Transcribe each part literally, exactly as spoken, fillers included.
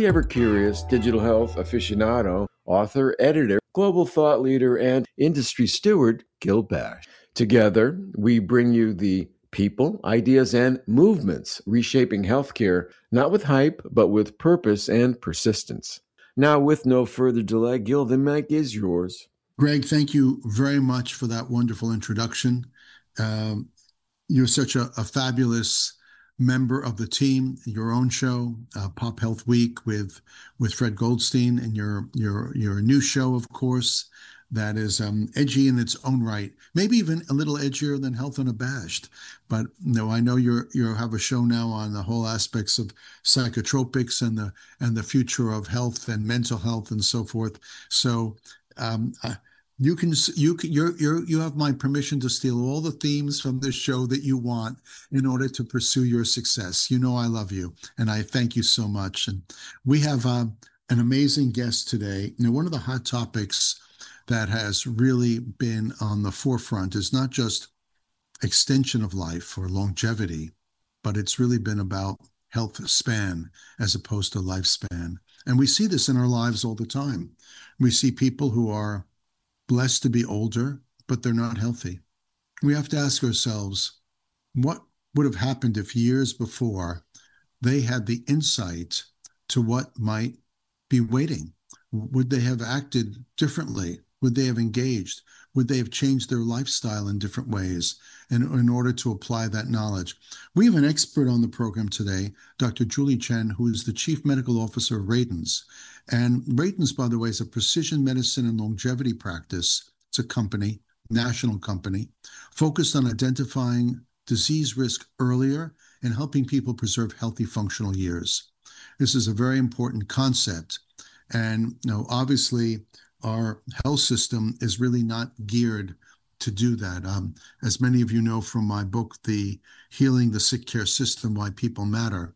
The ever curious digital health aficionado, author, editor, global thought leader, and industry steward, Gil Bash. Together, we bring you the people, ideas, and movements reshaping healthcare, not with hype, but with purpose and persistence. Now, with no further delay, Gil, the mic is yours. Greg, thank you very much for that wonderful introduction. Um, you're such a, a fabulous member of the team. Your own show, uh, Pop Health Week, with with Fred Goldstein, and your your your new show, of course, that is um, edgy in its own right. Maybe even a little edgier than Health Unabashed. But no, I know you're you have a show now on the whole aspects of psychotropics and the and the future of health and mental health and so forth. So. Um, I, You can you can you're you're you have my permission to steal all the themes from this show that you want in order to pursue your success. You know I love you, and I thank you so much. And we have uh, an amazing guest today. You know, one of the hot topics that has really been on the forefront is not just extension of life or longevity, but it's really been about health span as opposed to lifespan. And we see this in our lives all the time. We see people who are blessed to be older, but they're not healthy. We have to ask ourselves, what would have happened if years before they had the insight to what might be waiting? Would they have acted differently? Would they have engaged? Would they have changed their lifestyle in different ways in, in order to apply that knowledge? We have an expert on the program today, Doctor Julie Chen, who is the Chief Medical Officer of Radiance. And Radiance, by the way, is a precision medicine and longevity practice. It's a company, national company, focused on identifying disease risk earlier and helping people preserve healthy, functional years. This is a very important concept. And you know, obviously, our health system is really not geared to do that. Um, as many of you know from my book, The Healing the Sick Care System, Why People Matter,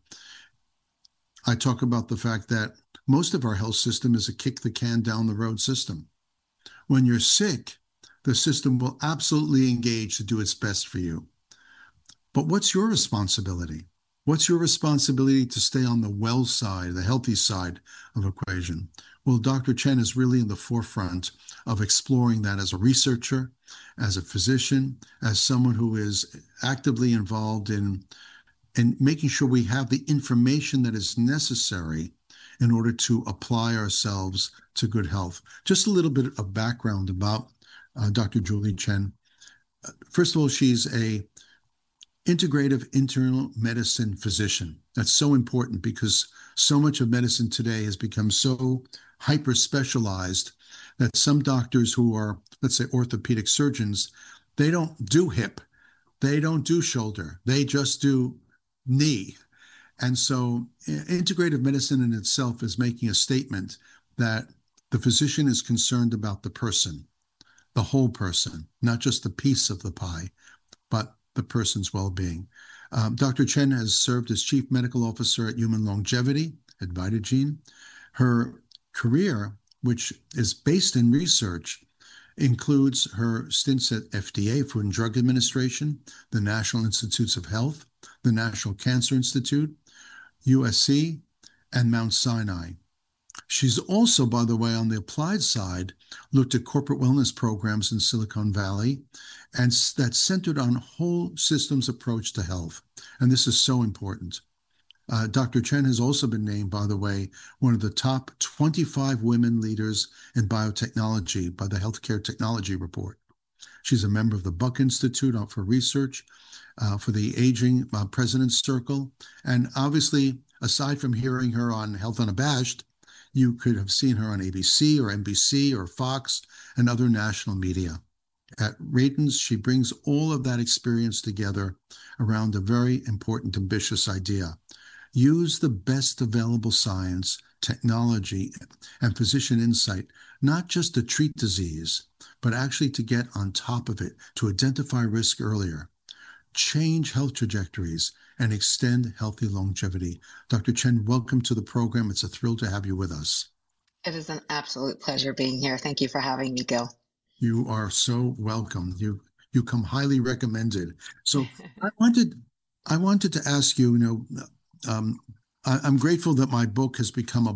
I talk about the fact that most of our health system is a kick the can down the road system. When you're sick, the system will absolutely engage to do its best for you. But what's your responsibility? What's your responsibility to stay on the well side, the healthy side of the equation? Well, Doctor Chen is really in the forefront of exploring that as a researcher, as a physician, as someone who is actively involved in, in making sure we have the information that is necessary in order to apply ourselves to good health. Just a little bit of background about uh, Doctor Julie Chen. First of all, she's a integrative internal medicine physician. That's so important because so much of medicine today has become so hyper specialized that some doctors who are, let's say, orthopedic surgeons, they don't do hip, they don't do shoulder, they just do knee. And so integrative medicine in itself is making a statement that the physician is concerned about the person, the whole person, not just the piece of the pie, but the person's well-being. Um, Doctor Chen has served as Chief Medical Officer at Human Longevity at Vitagene. Her career, which is based in research, includes her stints at F D A, Food and Drug Administration, the National Institutes of Health, the National Cancer Institute, U S C, and Mount Sinai. She's also, by the way, on the applied side, looked at corporate wellness programs in Silicon Valley, and that's centered on whole systems approach to health. And this is so important. Uh, Doctor Chen has also been named, by the way, one of the top twenty-five women leaders in biotechnology by the Healthcare Technology Report. She's a member of the Buck Institute for Research, uh, for the Aging uh, President's Circle. And obviously, aside from hearing her on Health Unabashed, you could have seen her on A B C or N B C or Fox and other national media. At Radiance, she brings all of that experience together around a very important, ambitious idea. Use the best available science, technology, and physician insight, not just to treat disease, but actually to get on top of it, to identify risk earlier, change health trajectories, and extend healthy longevity. Doctor Chen, welcome to the program. It's a thrill to have you with us. It is an absolute pleasure being here. Thank you for having me, Gil. You are so welcome. You you come highly recommended. So I wanted I wanted to ask you, you know, um, I, I'm grateful that my book has become a